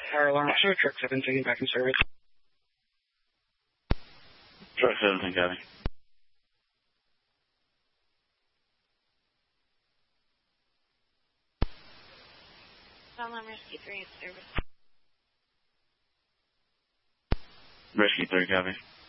Fire alarm officer, truck 17 back in service. Truck 17, copy. Alarm Rescue 3 in service. Rescue 3, copy.